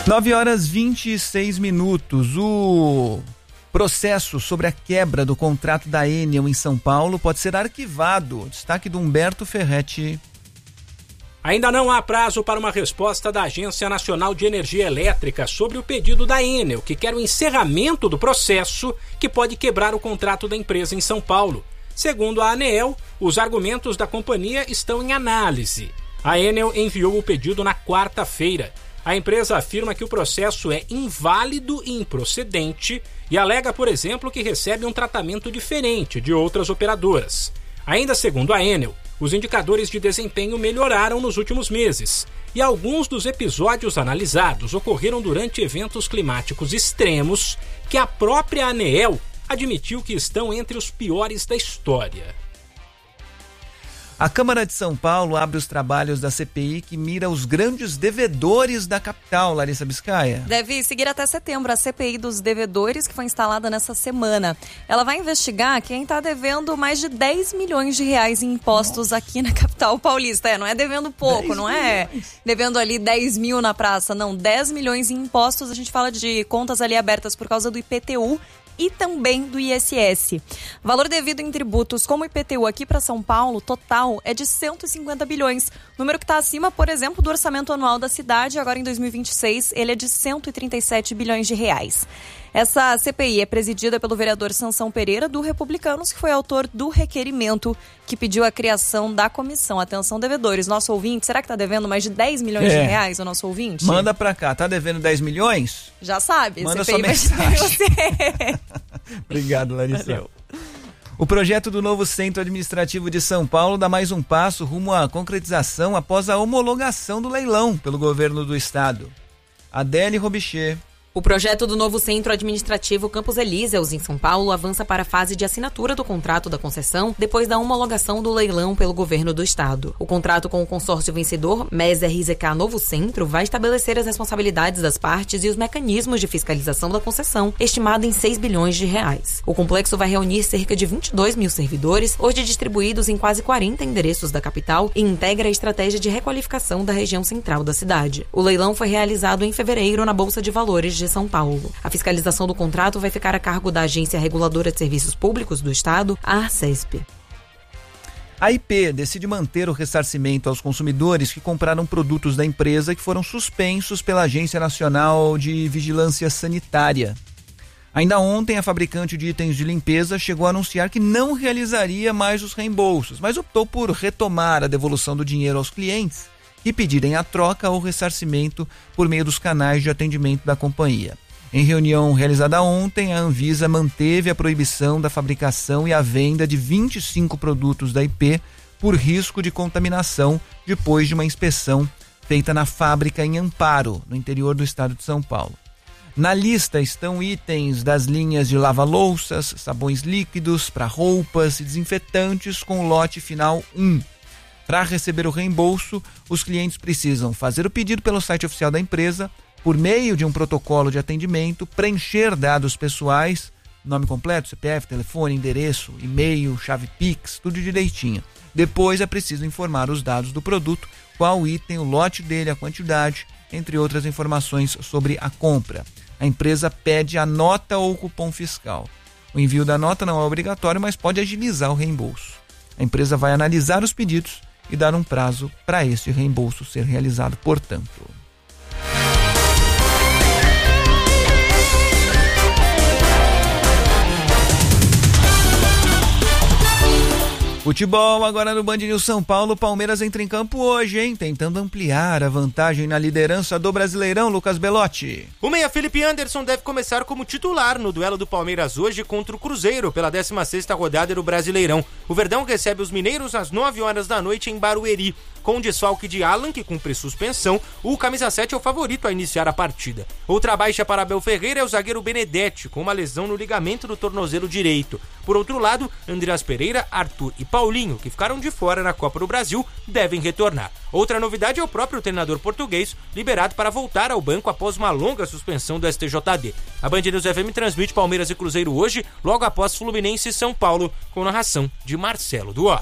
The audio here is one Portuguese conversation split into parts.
9h26. O processo sobre a quebra do contrato da Enel em São Paulo pode ser arquivado. Destaque do Humberto Ferretti. Ainda não há prazo para uma resposta da Agência Nacional de Energia Elétrica sobre o pedido da Enel, que quer o encerramento do processo que pode quebrar o contrato da empresa em São Paulo. Segundo a ANEEL, os argumentos da companhia estão em análise. A Enel enviou o pedido na quarta-feira. A empresa afirma que o processo é inválido e improcedente e alega, por exemplo, que recebe um tratamento diferente de outras operadoras. Ainda segundo a Enel, os indicadores de desempenho melhoraram nos últimos meses e alguns dos episódios analisados ocorreram durante eventos climáticos extremos que a própria ANEEL admitiu que estão entre os piores da história. A Câmara de São Paulo abre os trabalhos da CPI que mira os grandes devedores da capital, Larissa Biscaia. Deve seguir até setembro a CPI dos devedores, que foi instalada nessa semana. Ela vai investigar quem está devendo mais de 10 milhões de reais em impostos aqui na capital paulista. Não é devendo pouco, não é devendo ali 10 mil na praça, não. 10 milhões em impostos, a gente fala de contas ali abertas por causa do IPTU e também do ISS. Valor devido em tributos como IPTU aqui para São Paulo, total, é de 150 bilhões. Número que está acima, por exemplo, do orçamento anual da cidade. Agora em 2026, ele é de 137 bilhões de reais. Essa CPI é presidida pelo vereador Sansão Pereira, do Republicanos, que foi autor do requerimento que pediu a criação da comissão. Atenção, devedores. Nosso ouvinte, será que está devendo mais de 10 milhões de reais o nosso ouvinte? Manda pra cá. Tá devendo 10 milhões? Já sabe. Manda CPI sua mensagem. você. Obrigado, Larissa. Valeu. O projeto do novo Centro Administrativo de São Paulo dá mais um passo rumo à concretização após a homologação do leilão pelo governo do estado. Adele Robichê. O projeto do novo Centro Administrativo Campos Elíseos, em São Paulo, avança para a fase de assinatura do contrato da concessão depois da homologação do leilão pelo governo do estado. O contrato com o consórcio vencedor, MES RZK Novo Centro, vai estabelecer as responsabilidades das partes e os mecanismos de fiscalização da concessão, estimado em 6 bilhões de reais. O complexo vai reunir cerca de 22 mil servidores, hoje distribuídos em quase 40 endereços da capital, e integra a estratégia de requalificação da região central da cidade. O leilão foi realizado em fevereiro na Bolsa de Valores de São Paulo. A fiscalização do contrato vai ficar a cargo da Agência Reguladora de Serviços Públicos do Estado, a Arcesp. A IP decide manter o ressarcimento aos consumidores que compraram produtos da empresa que foram suspensos pela Agência Nacional de Vigilância Sanitária. Ainda ontem, a fabricante de itens de limpeza chegou a anunciar que não realizaria mais os reembolsos, mas optou por retomar a devolução do dinheiro aos clientes e pedirem a troca ou ressarcimento por meio dos canais de atendimento da companhia. Em reunião realizada ontem, a Anvisa manteve a proibição da fabricação e a venda de 25 produtos da IP por risco de contaminação depois de uma inspeção feita na fábrica em Amparo, no interior do estado de São Paulo. Na lista estão itens das linhas de lava-louças, sabões líquidos para roupas e desinfetantes com o lote final 1. Para receber o reembolso, os clientes precisam fazer o pedido pelo site oficial da empresa, por meio de um protocolo de atendimento, preencher dados pessoais, nome completo, CPF, telefone, endereço, e-mail, chave Pix, tudo direitinho. Depois é preciso informar os dados do produto, qual item, o lote dele, a quantidade, entre outras informações sobre a compra. A empresa pede a nota ou cupom fiscal. O envio da nota não é obrigatório, mas pode agilizar o reembolso. A empresa vai analisar os pedidos e dar um prazo para este reembolso ser realizado, portanto. Futebol, agora no Band News São Paulo, Palmeiras entra em campo hoje, hein? Tentando ampliar a vantagem na liderança do Brasileirão, Lucas Belotti. O meia Felipe Anderson deve começar como titular no duelo do Palmeiras hoje contra o Cruzeiro, pela 16ª rodada do Brasileirão. O Verdão recebe os mineiros às 9h da noite em Barueri. Com o desfalque de Alan, que cumpre suspensão, o camisa 7 é o favorito a iniciar a partida. Outra baixa para Abel Ferreira é o zagueiro Benedetti, com uma lesão no ligamento do tornozelo direito. Por outro lado, Andreas Pereira, Arthur e Paulinho, que ficaram de fora na Copa do Brasil, devem retornar. Outra novidade é o próprio treinador português, liberado para voltar ao banco após uma longa suspensão do STJD. A Band News FM transmite Palmeiras e Cruzeiro hoje, logo após Fluminense e São Paulo, com narração de Marcelo Duó.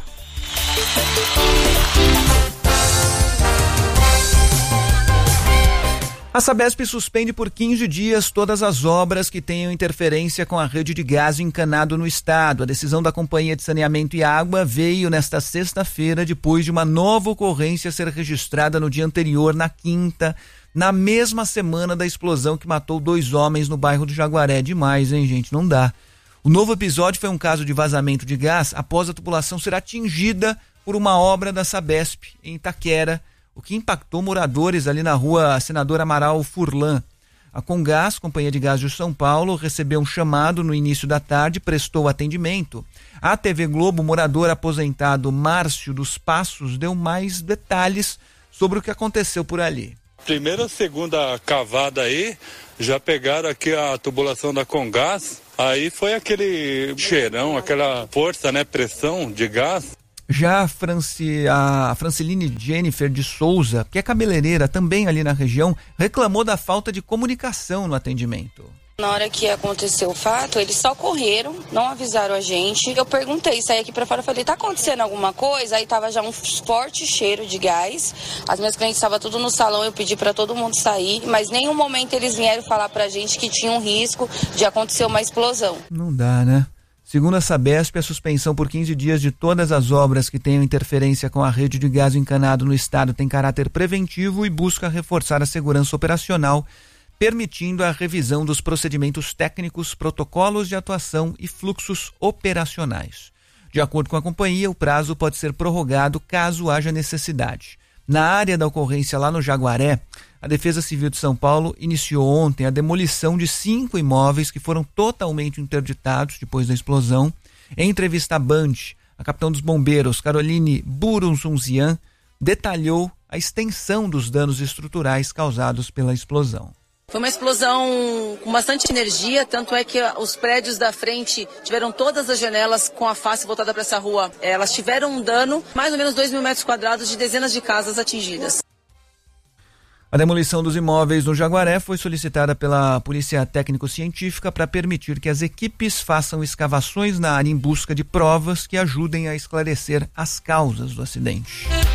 A Sabesp suspende por 15 dias todas as obras que tenham interferência com a rede de gás encanado no estado. A decisão da Companhia de Saneamento e Água veio nesta sexta-feira, depois de uma nova ocorrência ser registrada no dia anterior, na quinta, na mesma semana da explosão que matou 2 homens no bairro do Jaguaré. Demais, hein, gente? Não dá. O novo episódio foi um caso de vazamento de gás após a tubulação ser atingida por uma obra da Sabesp em Itaquera, o que impactou moradores ali na rua Senador Amaral Furlan. A Comgás, Companhia de Gás de São Paulo, recebeu um chamado no início da tarde e prestou atendimento. A TV Globo, morador aposentado Márcio dos Passos, deu mais detalhes sobre o que aconteceu por ali. Primeira, segunda cavada aí, já pegaram aqui a tubulação da Comgás, aí foi aquele cheirão, aquela força, né, pressão de gás. Já a Franceline Jennifer de Souza, que é cabeleireira também ali na região, reclamou da falta de comunicação no atendimento. Na hora que aconteceu o fato, eles só correram, não avisaram a gente. Eu perguntei, saí aqui pra fora, falei, tá acontecendo alguma coisa? Aí tava já um forte cheiro de gás. As minhas clientes estavam tudo no salão, eu pedi pra todo mundo sair, mas em nenhum momento eles vieram falar pra gente que tinha um risco de acontecer uma explosão. Não dá, né? Segundo a Sabesp, a suspensão por 15 dias de todas as obras que tenham interferência com a rede de gás encanado no estado tem caráter preventivo e busca reforçar a segurança operacional, permitindo a revisão dos procedimentos técnicos, protocolos de atuação e fluxos operacionais. De acordo com a companhia, o prazo pode ser prorrogado caso haja necessidade. Na área da ocorrência lá no Jaguaré, a Defesa Civil de São Paulo iniciou ontem a demolição de 5 imóveis que foram totalmente interditados depois da explosão. Em entrevista à Band, a capitã dos bombeiros, Caroline Burunzunzian, detalhou a extensão dos danos estruturais causados pela explosão. Foi uma explosão com bastante energia, tanto é que os prédios da frente tiveram todas as janelas com a face voltada para essa rua. Elas tiveram um dano, mais ou menos 2.000 metros quadrados de dezenas de casas atingidas. A demolição dos imóveis no Jaguaré foi solicitada pela Polícia Técnico-Científica para permitir que as equipes façam escavações na área em busca de provas que ajudem a esclarecer as causas do acidente.